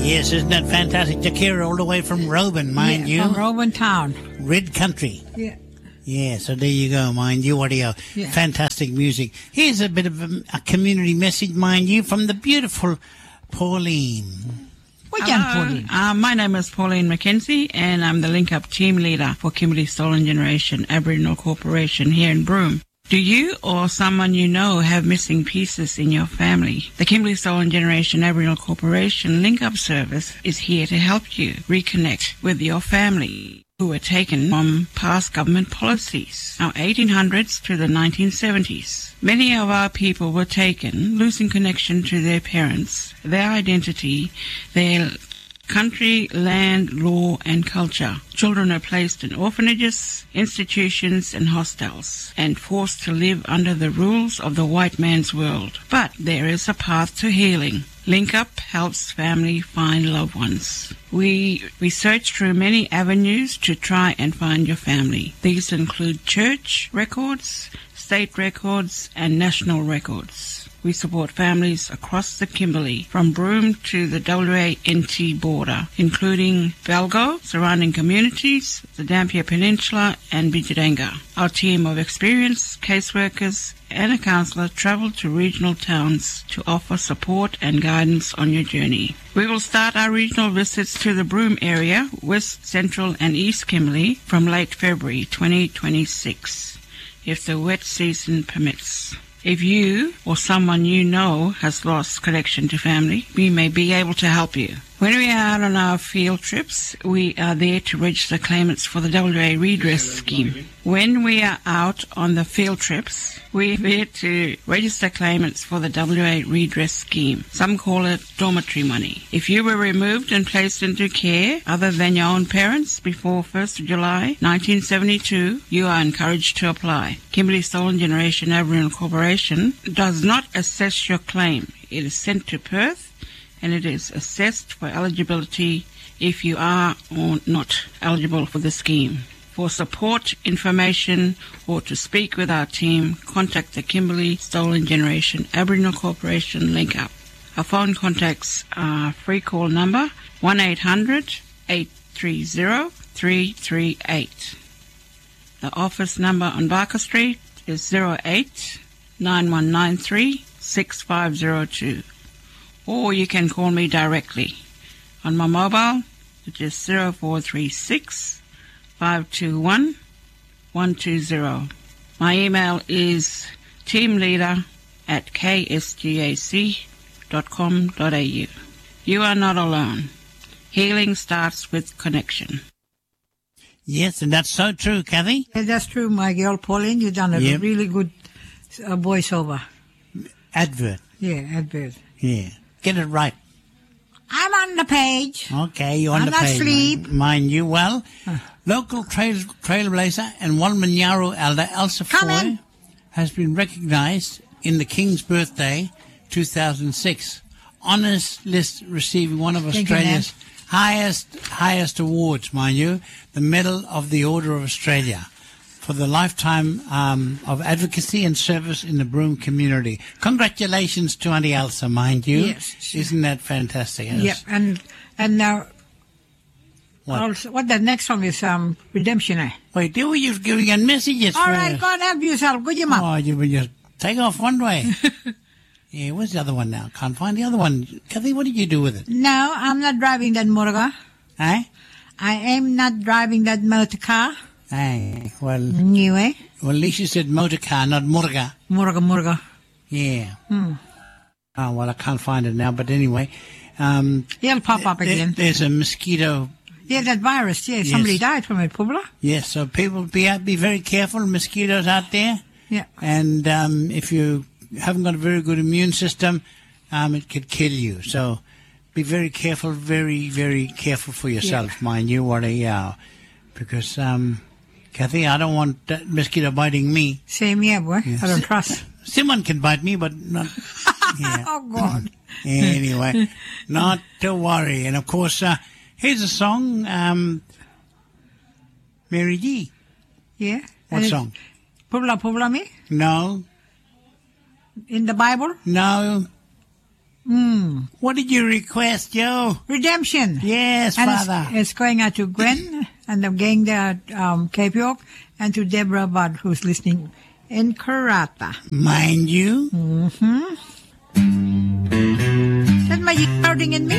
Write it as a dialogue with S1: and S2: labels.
S1: Yes, isn't that fantastic? Shakira all the way from Roban, mind you.
S2: From Roban town.
S1: Red Country.
S2: Yeah.
S1: Yeah, so there you go, mind you. What yeah. Fantastic music. Here's a bit of a community message, mind you, from the beautiful Pauline.
S2: Pauline?
S3: My name is Pauline McKenzie, and I'm the Link Up team leader for Kimberley Stolen Generation Aboriginal Corporation here in Broome. Do you or someone you know have missing pieces in your family? The Kimberley Stolen Generation Aboriginal Corporation Link Up service is here to help you reconnect with your family who were taken from past government policies, our 1800s to the 1970s. Many of our people were taken, losing connection to their parents, their identity, their country, land, law and culture. Children are placed in orphanages, institutions and hostels and forced to live under the rules of the white man's world. But there is a path to healing. Link Up helps family find loved ones. We search through many avenues to try and find your family. These include church records, state records and national records. We support families across the Kimberley, from Broome to the WA-NT border, including Balgo, surrounding communities, the Dampier Peninsula and Bidjiranga. Our team of experienced caseworkers and a counsellor travel to regional towns to offer support and guidance on your journey. We will start our regional visits to the Broome area, West, Central and East Kimberley from late February 2026, if the wet season permits. If you or someone you know has lost connection to family, we may be able to help you. When we are out on our field trips, we are there to register claimants for the WA Redress Scheme. When we are out on the field trips, we're there to register claimants for the WA Redress Scheme. Some call it dormitory money. If you were removed and placed into care other than your own parents before 1st of July 1972, you are encouraged to apply. Kimberley Stolen Generation Aboriginal Corporation does not assess your claim. It is sent to Perth and it is assessed for eligibility if you are or not eligible for the scheme. For support, information, or to speak with our team, contact the Kimberley Stolen Generation Aboriginal Corporation Link Up. Our phone contacts are free call number 1-800-830-338. The office number on Barker Street is 08 9193 6502. Or you can call me directly on my mobile, which is 0436 521 120. My email is teamleader@ksgac.com.au. You are not alone. Healing starts with connection.
S1: Yes, and that's so true, Kathy.
S2: Yeah, that's true, my girl Pauline. You've done a really good voiceover.
S1: Advert.
S2: Yeah, advert.
S1: Yeah. Get it right.
S2: I'm on the page.
S1: Okay, you're on the page.
S2: I'm not asleep.
S1: Mind you well. Local trailblazer and Walmanyaru elder Elsa Foy has been recognised in the King's Birthday 2006 honours list, receiving one of Australia's highest awards, mind you, the Medal of the Order of Australia, for the lifetime of advocacy and service in the Broome community. Congratulations to Auntie Elsa, mind you.
S2: Yes.
S1: Isn't that fantastic?
S2: Yep, and now,
S1: what?
S2: Also, what the next song is, Redemption, eh?
S1: Wait, were you giving a messages?
S2: All right, God help yourself. Good you, Mum.
S1: Oh, you will just take off one way. Yeah, where's the other one now? Can't find the other one. Kathy, what did you do with it?
S2: No, I'm not driving that motor.
S1: Eh?
S2: I am not driving that motor car.
S1: Hey, well...
S2: Anyway.
S1: Well, at least you said motor car, not murga.
S2: Murga.
S1: Yeah. Oh, well, I can't find it now, but anyway.
S2: It'll pop up again.
S1: There's a mosquito...
S2: Yeah, that virus, yeah. Somebody died from it, Publa.
S1: Yes, so people be very careful. Mosquitoes out there.
S2: Yeah.
S1: And if you haven't got a very good immune system, it could kill you. So be very careful, very, very careful for yourself, mind you, because... Kathy, I don't want that mosquito biting me.
S2: Same here, boy. Yes. I don't trust.
S1: Someone can bite me, but not... Yeah.
S2: Oh, God.
S1: Anyway, not to worry. And, of course, here's a song, Mary G.
S2: Yeah.
S1: What song?
S2: Publa me?
S1: No.
S2: In the Bible?
S1: No. What did you request, Joe?
S2: Redemption.
S1: Yes,
S2: And
S1: Father.
S2: it's going out to Gwen and the gang there at Cape York, and to Deborah Budd, who's listening in Karata.
S1: Mind you.
S2: That my recording in me.